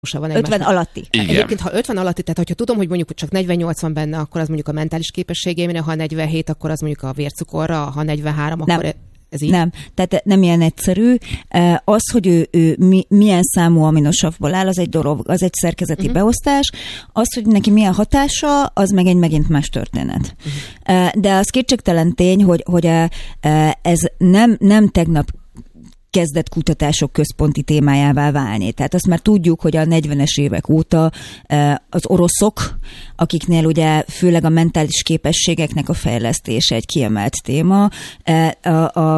van 50 alatti. Igen. Egyébként, ha 50 alatti, tehát ha tudom, hogy mondjuk csak 48 van benne, akkor az mondjuk a mentális képességeimre, ha 47, akkor az mondjuk a vércukorra, ha 43, akkor ez így? Nem, tehát nem ilyen egyszerű. Az, hogy ő milyen számú aminosavból áll, az egy dolog, az egy szerkezeti beosztás. Az, hogy neki milyen hatása, az meg egy megint más történet. De az kétségtelen tény, hogy ez nem tegnap kezdett kutatások központi témájává válni. Tehát azt már tudjuk, hogy a 40-es évek óta az oroszok, akiknél ugye főleg a mentális képességeknek a fejlesztése egy kiemelt téma, a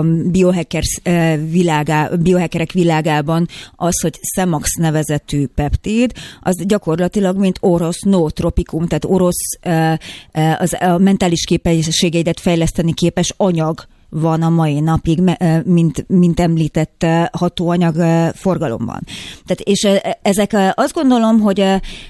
biohackerek világában az, hogy Semax nevezetű peptid, az gyakorlatilag mint orosz nootropikum, tehát orosz a mentális képességeidet fejleszteni képes anyag van a mai napig, mint említett hatóanyag forgalomban. Tehát, és ezek azt gondolom, hogy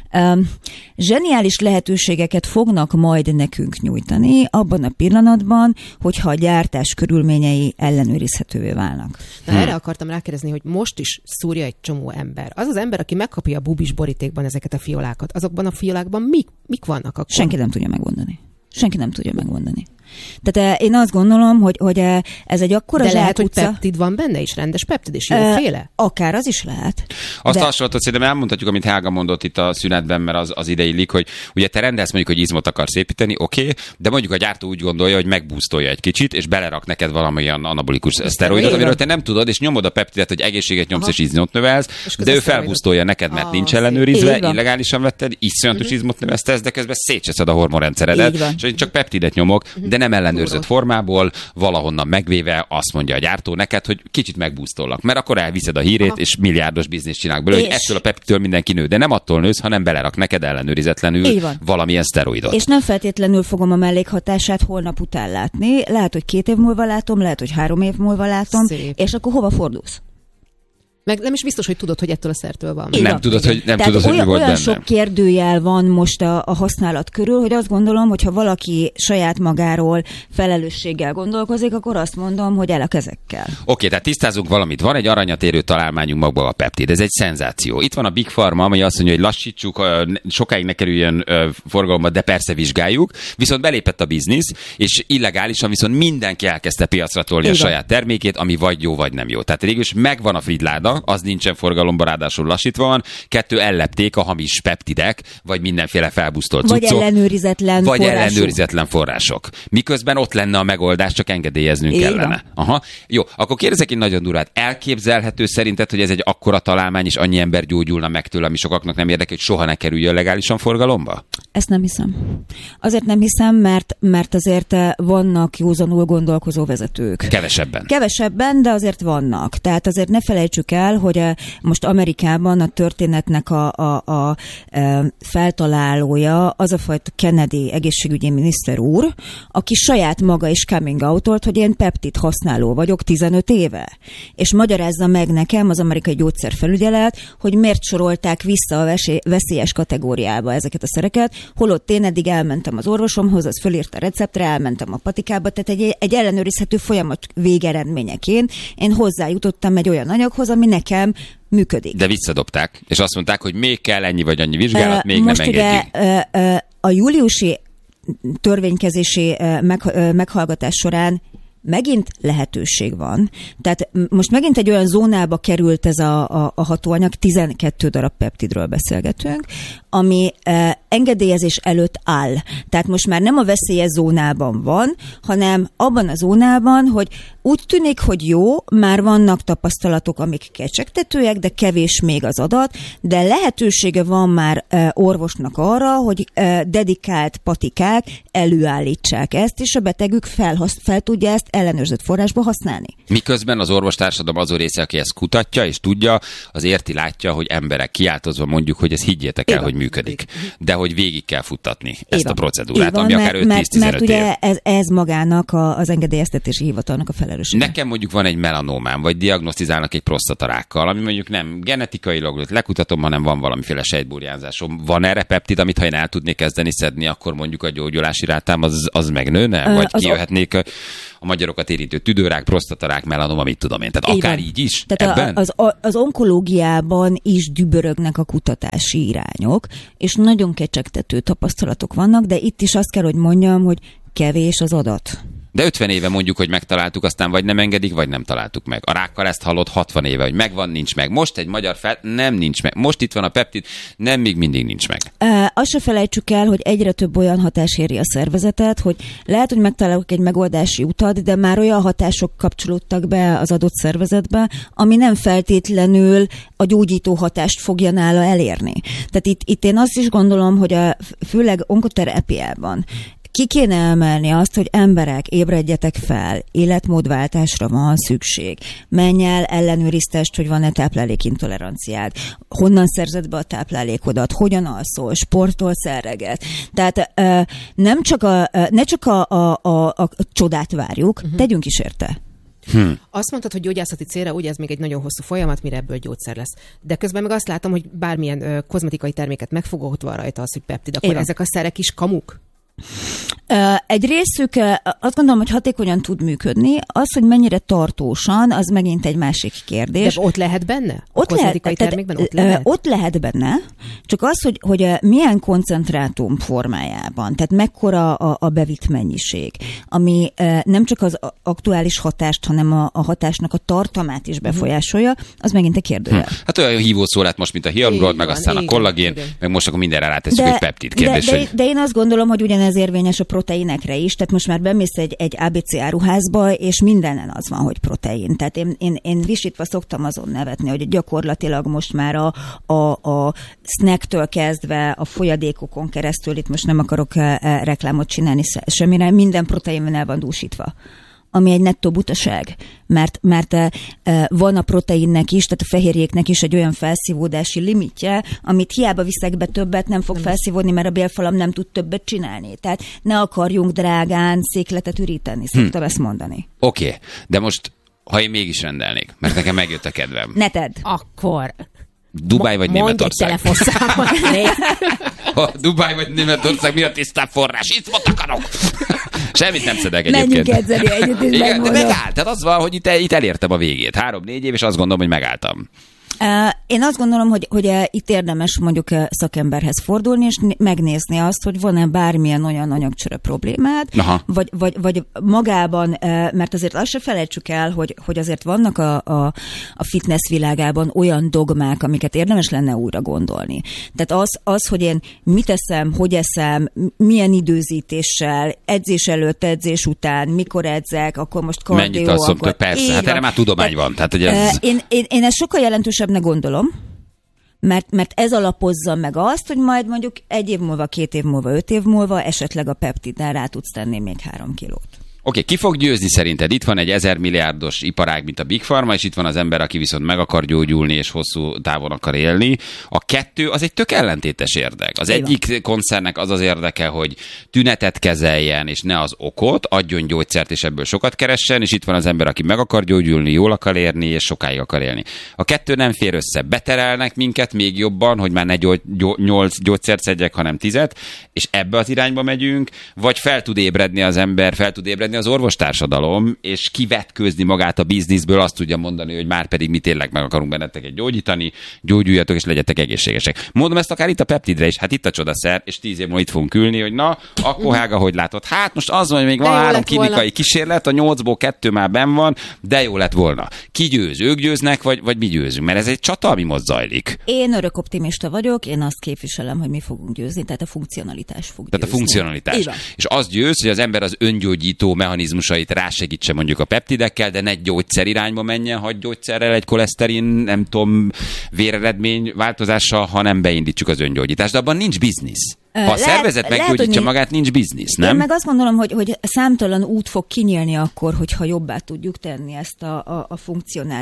zseniális lehetőségeket fognak majd nekünk nyújtani abban a pillanatban, hogyha a gyártás körülményei ellenőrizhetővé válnak. Na, erre akartam rákérdezni, hogy most is szúrja egy csomó ember. Az az ember, aki megkapja a bubis borítékban ezeket a fiolákat, azokban a fiolákban mik vannak akkor? Senki nem tudja megmondani. Tehát én azt gondolom, hogy ez egy akkora de lehet, zsákutca. hogy peptid van benne is, rendes peptid is, jóféle? Akár az is lehet. Azt a hasonlatot szerintem elmondhatjuk, amit Helga mondott itt a szünetben, mert az ide illik, hogy ugye te rendelsz mondjuk, hogy izmot akarsz építeni, oké, de mondjuk a gyártó úgy gondolja, hogy megbúztolja egy kicsit, és belerak neked valamilyen anabolikus szteroidot, amiről te nem tudod, és nyomod a peptidet, hogy egészséget nyomsz és izmot növelsz, de ő felbúztolja neked, mert nincs ellenőrizve, illegálisan vetted, iszonyatos izmot növelsz, de közben szétcseszed a hormonrendszeredet, és én csak peptidet nyomok, de nem ellenőrzött formából, valahonnan megvéve azt mondja a gyártó neked, hogy kicsit megbúztollak, mert akkor elviszed a hírét, és milliárdos bizniszt csinálnak belőle, hogy ettől a peptitől mindenki nő, de nem attól nősz, hanem belerak neked ellenőrizetlenül valamilyen szteroidot. És nem feltétlenül fogom a mellékhatását holnap után látni, lehet, hogy 2 év múlva látom, lehet, hogy 3 év múlva látom, és akkor hova fordulsz? Meg nem is biztos, hogy tudod, hogy ettől a szertől van. Nem tudod, hogy mi volt benne. Olyan sok kérdőjel van most a használat körül, hogy azt gondolom, hogy ha valaki saját magáról felelősséggel gondolkozik, akkor azt mondom, hogy el a kezekkel. Oké, tehát tisztázunk valamit. Van egy aranyat érő találmányunk magban a peptid. Ez egy szenzáció. Itt van a Big Pharma, amely azt mondja, hogy lassítsuk, sokáig ne kerüljön forgalomba, de persze vizsgáljuk. Viszont belépett a biznisz, és illegálisan viszont mindenki elkezdte piacra tolni a saját termékét, ami vagy jó, vagy nem jó. Tehát végül is megvan a fridláda, az nincsen forgalomban, ráadásul lassítva van. 2, ellepték a hamis peptidek, vagy mindenféle felbusztolt cuccok. Vagy ellenőrizetlen források. Miközben ott lenne a megoldás, csak engedélyeznünk kellene. Aha. Jó, akkor kérdezek én nagyon durvát. Elképzelhető szerinted, hogy ez egy akkora találmány, és annyi ember gyógyulna meg tőle, ami sokaknak nem érdekel, hogy soha ne kerüljön legálisan forgalomba? Ezt nem hiszem. Azért nem hiszem, mert azért vannak józanul gondolkozó vezetők. Kevesebben, de azért vannak. Tehát azért ne felejtsük el, hogy most Amerikában a történetnek a feltalálója az a fajta Kennedy egészségügyi miniszter úr, aki saját maga is coming out-olt, hogy én peptid használó vagyok 15 éve. És magyarázza meg nekem az amerikai gyógyszerfelügyelet, hogy miért sorolták vissza a veszélyes kategóriába ezeket a szereket, holott én eddig elmentem az orvosomhoz, az fölírta a receptre, elmentem a patikába, tehát egy ellenőrizhető folyamat végeredményeként én hozzájutottam egy olyan anyaghoz, ami nekem működik. De visszadobták, és azt mondták, hogy még kell ennyi vagy annyi vizsgálat, még most nem engedjük. Ugye, a júliusi törvénykezési meghallgatás során megint lehetőség van. Tehát most megint egy olyan zónába került ez a hatóanyag, 12 darab peptidről beszélgetünk, ami engedélyezés előtt áll. Tehát most már nem a veszélyes zónában van, hanem abban a zónában, hogy úgy tűnik, hogy jó, már vannak tapasztalatok, amik kecsegtetőek, de kevés még az adat, de lehetősége van már orvosnak arra, hogy dedikált patikák előállítsák ezt, és a betegük fel tudja ezt ellenőrzött forrásba használni. Miközben az orvostársadalom azon része, aki ezt kutatja és tudja, az érti, látja, hogy emberek kiáltozva mondjuk, hogy ez higgyétek el, hogy működik. De hogy végig kell futtatni ezt a procedúrát, ami akár 5-10-15 év. Mert ugye ez magának az engedélyeztetési hivatalnak a felelőssége. Nekem mondjuk van egy melanómám, vagy diagnosztizálnak egy prostatarákkal, ami mondjuk nem genetikailag lekutatom, hanem van valamiféle sejtburjánzásom. Van erre peptid, amit ha én el tudnék kezdeni szedni, akkor mondjuk a gyógyulási rátám az megnőne? Vagy kijöhetnék a magyarokat érintő tüdőrák, prostatarák, melanoma, mit tudom én. Tehát akár így is. Tehát ebben? az onkológiában is dübörögnek a kutatási irányok, és nagyon kecsegtető tapasztalatok vannak, de itt is azt kell, hogy mondjam, hogy kevés az adat. De 50 éve mondjuk, hogy megtaláltuk, aztán vagy nem engedik, vagy nem találtuk meg. A rákkal ezt hallott 60 éve, hogy megvan, nincs meg. Most egy magyar nem nincs meg. Most itt van a peptid, nem, még mindig nincs meg. Azt se felejtsük el, hogy egyre több olyan hatás éri a szervezetet, hogy lehet, hogy megtaláljuk egy megoldási utat, de már olyan hatások kapcsolódtak be az adott szervezetbe, ami nem feltétlenül a gyógyító hatást fogja nála elérni. Tehát itt én azt is gondolom, hogy főleg onkoterápiában ki kéne emelni azt, hogy emberek, ébredjetek fel, életmódváltásra van szükség. Menj el, ellenőriztest, hogy van-e táplálékintoleranciád. Honnan szerzed be a táplálékodat? Hogyan alszol? Sportolsz eleget? Tehát ne csak a csodát várjuk, tegyünk is érte. Azt mondtad, hogy gyógyászati célra, ugye ez még egy nagyon hosszú folyamat, mire ebből gyógyszer lesz. De közben meg azt látom, hogy bármilyen kozmetikai terméket megfogott van rajta az, hogy peptid, akkor ezek a szerek is kamuk? Egy részük azt gondolom, hogy hatékonyan tud működni. Az, hogy mennyire tartósan, az megint egy másik kérdés. De ott lehet benne? Ott kozmetikai termékben ott lehet? Ott lehet benne, csak az, hogy milyen koncentrátum formájában, tehát mekkora a bevitt mennyiség, ami nem csak az aktuális hatást, hanem a hatásnak a tartalmát is befolyásolja, az megint egy kérdőjel. Hát olyan hívószó lett most, mint a hialurón, meg aztán a kollagén, meg most akkor mindenre rátesszük egy peptid kérdés. De én azt gondolom, hogy ugyanez érvényes a proteinekre is, tehát most már bemész egy ABC áruházba, és mindenen az van, hogy protein. Tehát én visítva szoktam azon nevetni, hogy gyakorlatilag most már a snacktől kezdve a folyadékokon keresztül, itt most nem akarok reklámot csinálni semmire, minden protein el van dúsítva, ami egy nettó butaság, mert van a proteinnek is, tehát a fehérjéknek is egy olyan felszívódási limitje, amit hiába viszek be többet, nem fog felszívódni, mert a bélfalam nem tud többet csinálni. Tehát ne akarjunk drágán székletet üríteni, szoktam ezt mondani. Oké, de most, ha én mégis rendelnék, mert nekem megjött a kedvem. Ne tedd. Akkor... Dubáj vagy Németország? Mondj egy telefonszámot. Dubáj vagy Németország, mi a tisztább forrás? Itt volt akarok! Semmit nem szedek Menjünk egyébként. edzeni együtt, és igen, de megállt. Tehát az van, hogy itt elértem a végét. 3-4 év, és azt gondolom, hogy megálltam. Én azt gondolom, hogy itt érdemes mondjuk szakemberhez fordulni, és megnézni azt, hogy van-e bármilyen olyan anyagcsere problémád, vagy magában, mert azért azt se felejtsük el, hogy azért vannak a fitness világában olyan dogmák, amiket érdemes lenne újra gondolni. Tehát az, hogy én mit eszem, hogy eszem, milyen időzítéssel, edzés előtt, edzés után, mikor edzek, akkor most kardió. Mennyit alszom, persze, hát erre már tudomány van. Tehát, hogy ez... Én ezt sokkal jelentősebbnek gondolom, mert ez alapozza meg azt, hogy majd mondjuk 1 év múlva, 2 év múlva, 5 év múlva esetleg a peptidnál rá tudsz tenni még 3 kilót. Oké, ki fog győzni szerinted? Itt van egy 1000 milliárdos iparág, mint a Big Pharma, és itt van az ember, aki viszont meg akar gyógyulni, és hosszú távon akar élni. A kettő az egy tök ellentétes érdek. Az egyik koncernnek az érdeke, hogy tünetet kezeljen, és ne az okot, adjon gyógyszert, és ebből sokat keressen, és itt van az ember, aki meg akar gyógyulni, jól akar érni, és sokáig akar élni. A kettő nem fér össze. Beterelnek minket még jobban, hogy már ne 8 gyógyszert szedjek, hanem 10, és ebbe az irányba megyünk, vagy fel tud ébredni az ember, fel tud ébredni az orvostársadalom, és kivetkőzni magát a bizniszből, azt tudja mondani, hogy már pedig mi tényleg meg akarunk benneteket gyógyítani, gyógyuljatok, és legyetek egészségesek. Mondom ezt akár itt a peptidre is, hát itt a csodaszer, és 10 év múlva itt fogunk ülni, hogy na, akkor Hága, hogy látod? Hát most az van, hogy még van 3 klinikai kísérlet, a 8-ból 2 már benn van, de jó lett volna. Ki győz? Ők győznek, vagy mi győzünk? Mert ez egy csata, ami most zajlik. Én örök optimista vagyok, én azt képviselem, hogy mi fogunk győzni, tehát a funkcionalitás fog győzni. Tehát a funkcionalitás. És az győz, hogy az ember az öngyógyító mechanizmusait rásegítse mondjuk a peptidekkel, de ne gyógyszer irányba menjen, hagy gyógyszerrel egy koleszterin, nem tudom, véreredmény változással, hanem beindítsuk az öngyógyítást. De abban nincs biznisz. Ha a szervezet meggyógyítja magát, nincs biznisz, nem? Én meg azt gondolom, hogy számtalan út fog kinyílni akkor, hogyha jobbá tudjuk tenni ezt a funkcionális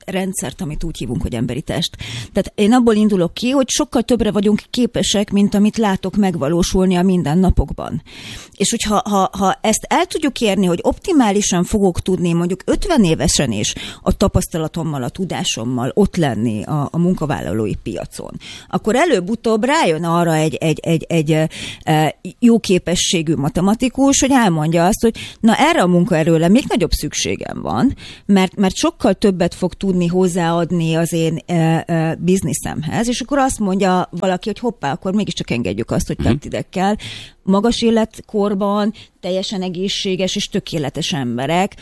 rendszert, amit úgy hívunk, hogy emberi test. Tehát én abból indulok ki, hogy sokkal többre vagyunk képesek, mint amit látok megvalósulni a mindennapokban. És hogyha ha ezt el tudjuk érni, hogy optimálisan fogok tudni mondjuk 50 évesen is a tapasztalatommal, a tudásommal ott lenni a munkavállalói piacon, akkor előbb-utóbb rájön arra egy jó képességű matematikus, hogy elmondja azt, hogy na erre a munkaerőre még nagyobb szükségem van, mert sokkal többet fog tudni hozzáadni az én bizniszemhez, és akkor azt mondja valaki, hogy hoppá, akkor mégiscsak engedjük azt, hogy peptidekkel magas életkorban teljesen egészséges és tökéletes emberek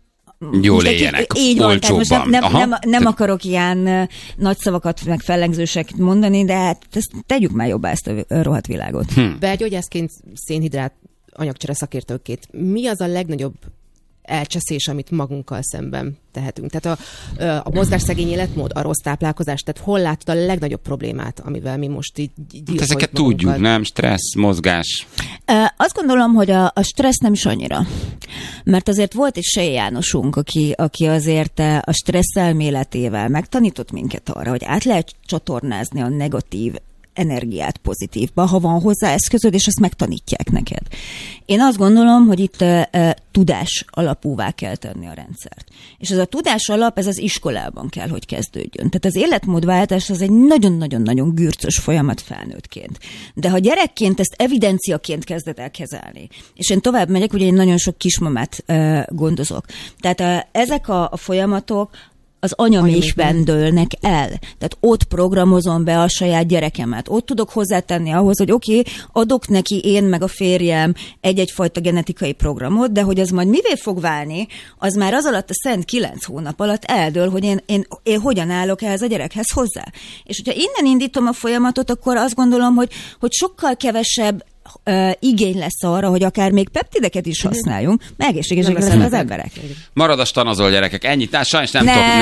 jól éljenek, így van, olcsóbban. Most nem akarok ilyen nagy szavakat, meg fellengzőseket mondani, de hát tegyük már jobbá ezt a rohadt világot. Belgyógyászként, szénhidrát anyagcsere szakértőként mi az a legnagyobb elcseszés, amit magunkkal szemben tehetünk? Tehát a mozgásszegény életmód, a rossz táplálkozás, tehát hol látod a legnagyobb problémát, amivel mi most így gyilkoljuk ezeket magunkat? tudjuk, nem? Stressz, mozgás. Azt gondolom, hogy a stressz nem is annyira. Mert azért volt egy Sej Jánosunk, aki azért a stressz elméletével megtanított minket arra, hogy át lehet csatornázni a negatív energiát pozitívba, ha van hozzá eszközöd, és azt megtanítják neked. Én azt gondolom, hogy itt tudás alapúvá kell tenni a rendszert. És ez a tudás alap, ez az iskolában kell, hogy kezdődjön. Tehát az életmódváltás az egy nagyon-nagyon-nagyon gürcös folyamat felnőttként. De ha gyerekként ezt evidenciaként kezded el kezelni, és én tovább megyek, ugye én nagyon sok kismamát gondozok. Tehát ezek a folyamatok az anyamékben dőlnek el. Tehát ott programozom be a saját gyerekemet. Ott tudok hozzátenni ahhoz, hogy oké, adok neki én meg a férjem egy-egyfajta genetikai programot, de hogy az majd mivé fog válni, az már az alatt a szent 9 hónap alatt eldől, hogy én hogyan állok ehhez a gyerekhez hozzá. És hogyha innen indítom a folyamatot, akkor azt gondolom, hogy sokkal kevesebb igény lesz arra, hogy akár még peptideket is használjunk, meg egészségesek lesznek az emberek. Marad a stanazol, gyerekek. Ennyit, sajnos nem tudok.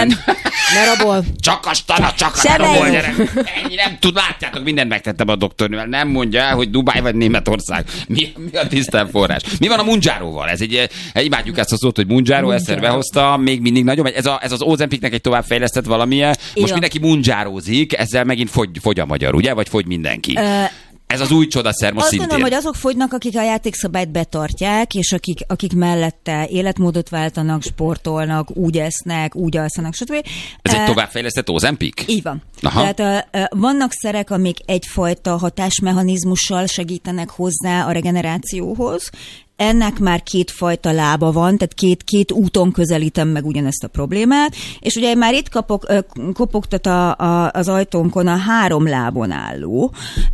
Ne rabol. Csak a stana, csak a rabol, gyerek. Ennyi nem tud, látjátok, mindent megtettem a doktornővel. Nem mondja el, hogy Dubáj vagy Németország. Mi a tisztán forrás? Mi van a Mounjáróval? Ez imádjuk ezt a szót, hogy Mounjaro, ezt behozta, még mindig nagyobb. Ez az Ozempicnek egy továbbfejlesztett valamilyen. Most mindenki Mounjárózik, ezzel megint fogy a magyar, ugye? Vagy fogy mindenki? Ez az új csodaszer most szintén. Azt gondolom, hogy azok fogynak, akik a játékszabályt betartják, és akik mellette életmódot váltanak, sportolnak, úgy esznek, úgy alszanak, stb. Ez egy továbbfejlesztett Ozempic? Így van. Aha. Tehát vannak szerek, amik egyfajta hatásmechanizmussal segítenek hozzá a regenerációhoz. Ennek már kétfajta lába van, tehát két úton közelítem meg ugyanezt a problémát, és ugye már itt kopogtat az ajtónkon a 3 lábon álló,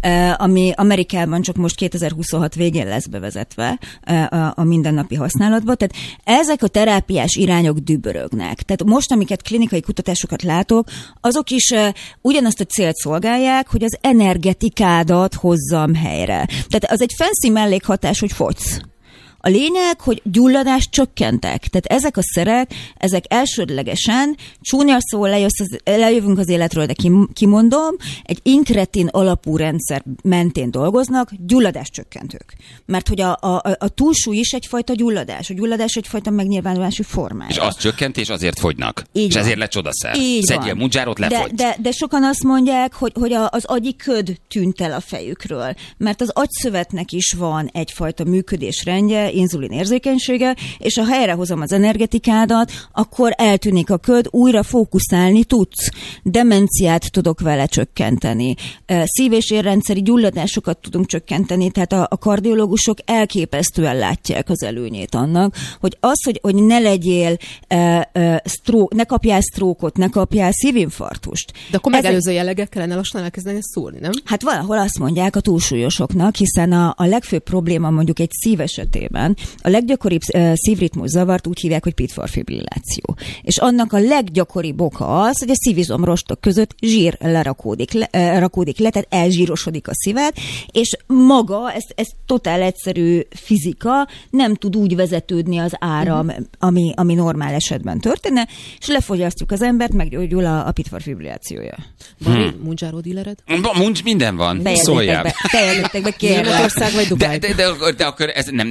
ami Amerikában csak most 2026 végén lesz bevezetve a mindennapi használatba. Tehát ezek a terápiás irányok dübörögnek. Tehát most, amiket klinikai kutatásokat látok, azok is ugyanazt a célt szolgálják, hogy az energetikádat hozzam helyre. Tehát az egy fancy mellékhatás, hogy fogysz. A lényeg, hogy gyulladást csökkentek. Tehát ezek a szerek, ezek elsődlegesen, csúnya szó, lejövünk az életről, de kimondom, egy inkretin alapú rendszer mentén dolgoznak, gyulladás csökkentők. Mert hogy a túlsúly is egyfajta gyulladás. A gyulladás egyfajta megnyilvánulási formája. És azt csökkent, és azért fogynak. Így és van. Ezért lett csodaszer. Szedjél Mounjárot, lefogy. De sokan azt mondják, hogy az agyi köd tűnt el a fejükről. Mert az agyszövetnek is van egyfajta működésrendje, inzulin érzékenysége, és ha helyrehozom az energetikádat, akkor eltűnik a köd, újra fókuszálni tudsz. Demenciát tudok vele csökkenteni. Szív- és érrendszeri gyulladásokat tudunk csökkenteni, tehát a kardiológusok elképesztően látják az előnyét annak, hogy hogy ne legyél ne kapjál sztrókot, ne kapjál szívinfarktust. De akkor megelőző jelleggel kellene lassan elkezdeni szúrni, nem? Hát valahol azt mondják a túlsúlyosoknak, hiszen a legfőbb probléma mondjuk egy szív esetében, a leggyakoribb szívritmus zavart úgy hívják, hogy pitforfibrilláció. És annak a leggyakoribb oka az, hogy a szívizomrostok között zsír rakódik le, tehát elzsírosodik a szíved, és maga, ez totál egyszerű fizika, nem tud úgy vezetődni az áram, ami normál esetben történne, és lefogyasztjuk az embert, meggyógyul a pitforfibrillációja. Van Mounjaro dílered? Minden van. Fejezzétek be, kérlek. Németország vagy Dubáj? De akkor ez nincs csak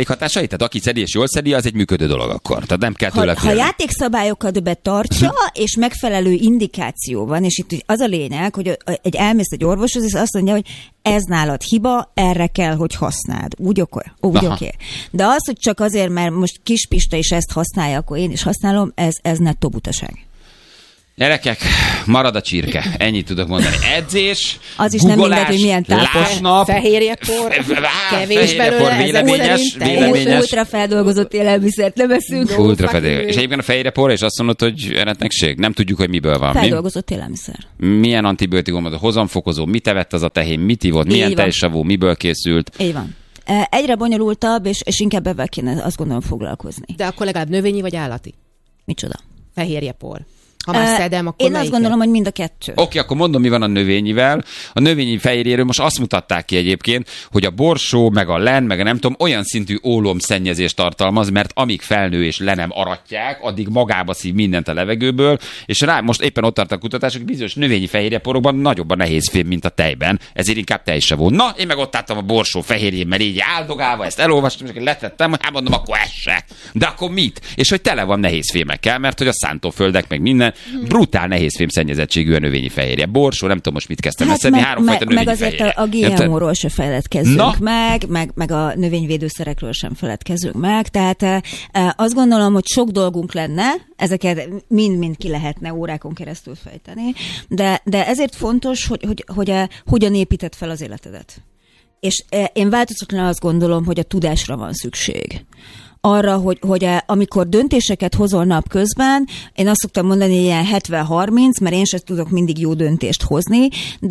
mellékhatásait? Tehát aki szedi és jól szedi, az egy működő dolog akkor. Tehát nem kell tőle Ha játékszabályokat betartja, és megfelelő indikáció van, és itt az a lényeg, hogy elmész egy orvoshoz, és azt mondja, hogy ez nálad hiba, erre kell, hogy használd. Úgy oké. De az, hogy csak azért, mert most Kis Pista is ezt használja, akkor én is használom, ez nettó butaság. Gyerekek, marad a csirke. Ennyit tudok mondani. Edzés, az is googolás, nem mindegy, hogy milyen lásnap, fehérjepor, kevés belőle, véleményes. Ultrafeldolgozott élelmiszert nem eszünk. Ultrafeldolgozott. És egyébként a fehérjepor, és azt mondod, hogy eretnegség. Nem tudjuk, hogy miből van. Feldolgozott élelmiszer. Milyen antibiotikum, a hozamfokozó, mit evett az a tehén, mit ivott, milyen tejsavú, miből készült. Így van. Egyre bonyolultabb, és inkább ebben kéne azt gondolom foglalkozni. De akkor legalább növényi vagy állati? Micsoda? Fehérjepor. Ha már szedem, akkor én azt gondolom, hogy mind a kettő. Oké, akkor mondom, mi van a növényivel. A növényi fehérjéről most azt mutatták ki egyébként, hogy a borsó, meg a len, meg a nem tudom, olyan szintű ólomszennyezést tartalmaz, mert amíg felnő és le nem aratják, addig magába szív mindent a levegőből, és rá most éppen ott tart a kutatások, hogy bizonyos növényi fehérjeporokban nagyobb a nehézfém, mint a tejben, ezért inkább tejsavú. Na, én meg ott álltam a borsó fehérjémmel így áldogálva, ezt elolvastam, és letettem, hát mondom, akkor ez se. De akkor mit? És hogy tele van nehézfémekkel, mert hogy a szántóföldek meg minden brutál nehézfém szennyezettségű a növényi fehérje. Borsó, nem tudom most mit kezdtem szedni, háromfajta növényi meg azért fehérje. a GMO-ról se feledkezzünk meg a növényvédőszerekről sem feledkezzünk meg, tehát azt gondolom, hogy sok dolgunk lenne, ezeket mind-mind ki lehetne órákon keresztül fejteni, de ezért fontos, hogy hogyan építed fel az életedet. És én változatlanul azt gondolom, hogy a tudásra van szükség. Arra, hogy amikor döntéseket hozol napközben, én azt szoktam mondani, hogy ilyen 70-30, mert én sem tudok mindig jó döntést hozni,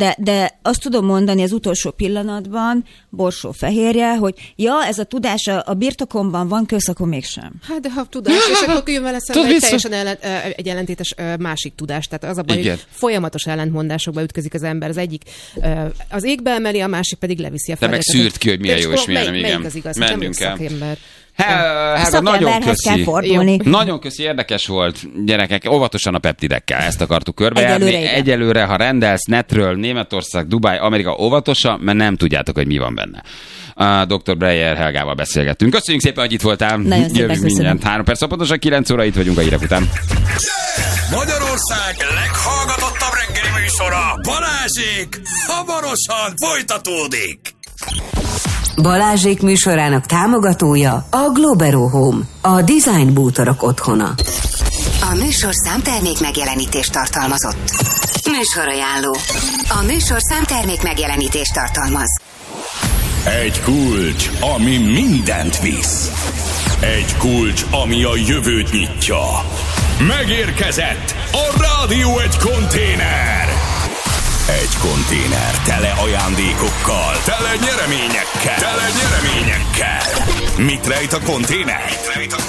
de azt tudom mondani az utolsó pillanatban, borsó fehérje, hogy ez a tudás a birtokomban van, kösz, akkor mégsem. Hát de ha tudás, és akkor jön vele szemben egy teljesen egy ellentétes másik tudás. Tehát az a baj, hogy folyamatos ellentmondásokba ütközik az ember. Az egyik az égbe emeli, a másik pedig leviszi a felületet. De meg szűrt ki, hogy milyen jó és milyen nem, igen. Melyik az igaz? Mennünk kell. Helga, nagyon köszi, érdekes volt, gyerekek, óvatosan a peptidekkel, ezt akartuk körbejárni. Egyelőre, ha rendelsz netről, Németország, Dubáj, Amerika, óvatosan, mert nem tudjátok, hogy mi van benne. Dr. Breyer Helgával beszélgettünk. Köszönjük szépen, hogy itt voltál. Jövünk mindjárt. 3 perc, pontosan 9 óra, itt vagyunk a hírek után. Magyarország leghallgatottabb reggeli műsora, Balázsék, hamarosan folytatódik. Balázsék műsorának támogatója a Globero Home, a design bútorok otthona. A műsor számtermék megjelenítést tartalmazott. Műsorajánló. A műsor számtermék megjelenítést tartalmaz. Egy kulcs, ami mindent visz. Egy kulcs, ami a jövőt nyitja. Megérkezett a Rádió egy konténer. Egy konténer tele ajándékokkal, tele nyereményekkel. Mit rejt a konténer?